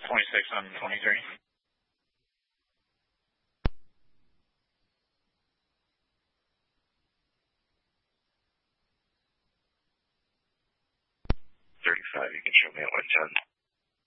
26 on 23. 35, you can show me at 110.